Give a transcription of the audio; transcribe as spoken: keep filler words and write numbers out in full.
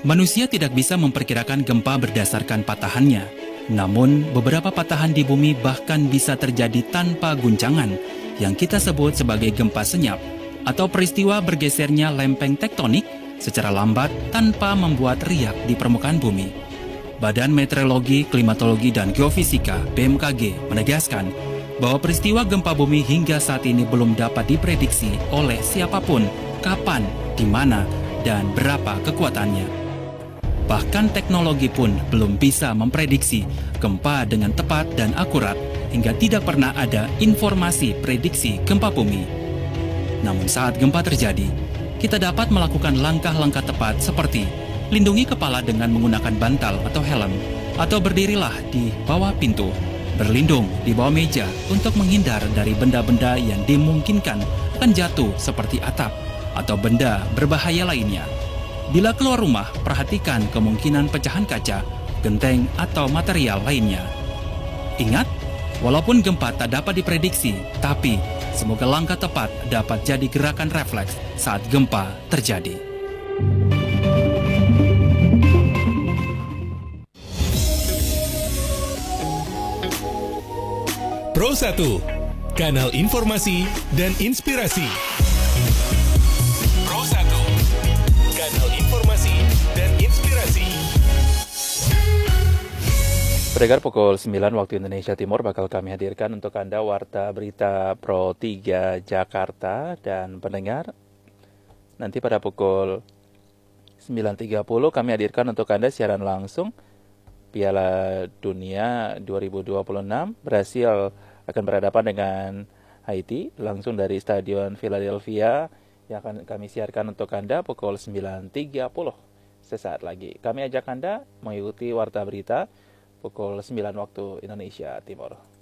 Manusia tidak bisa memperkirakan gempa berdasarkan patahannya. Namun, beberapa patahan di bumi bahkan bisa terjadi tanpa guncangan, yang kita sebut sebagai gempa senyap, atau peristiwa bergesernya lempeng tektonik secara lambat tanpa membuat riak di permukaan bumi. Badan Meteorologi, Klimatologi, dan Geofisika (B M K G) menegaskan bahwa peristiwa gempa bumi hingga saat ini belum dapat diprediksi oleh siapapun kapan, di mana, dan berapa kekuatannya. Bahkan teknologi pun belum bisa memprediksi gempa dengan tepat dan akurat hingga tidak pernah ada informasi prediksi gempa bumi. Namun saat gempa terjadi, kita dapat melakukan langkah-langkah tepat seperti lindungi kepala dengan menggunakan bantal atau helm, atau berdirilah di bawah pintu, berlindung di bawah meja untuk menghindar dari benda-benda yang dimungkinkan akan jatuh seperti atap atau benda berbahaya lainnya. Bila keluar rumah, perhatikan kemungkinan pecahan kaca, genteng, atau material lainnya. Ingat, walaupun gempa tak dapat diprediksi, tapi semoga langkah tepat dapat jadi gerakan refleks saat gempa terjadi. Pro satu, kanal informasi dan inspirasi. Pro satu, kanal informasi dan inspirasi. Pendengar, pukul sembilan waktu Indonesia Timur bakal kami hadirkan untuk Anda Warta Berita Pro tiga Jakarta. Dan pendengar, nanti pada pukul sembilan tiga puluh kami hadirkan untuk Anda siaran langsung Piala Dunia dua ribu dua puluh enam. Brasil akan berhadapan dengan Haiti langsung dari Stadion Philadelphia yang akan kami siarkan untuk Anda pukul sembilan tiga puluh sesaat lagi. Kami ajak Anda mengikuti Warta Berita pukul sembilan waktu Indonesia Timur.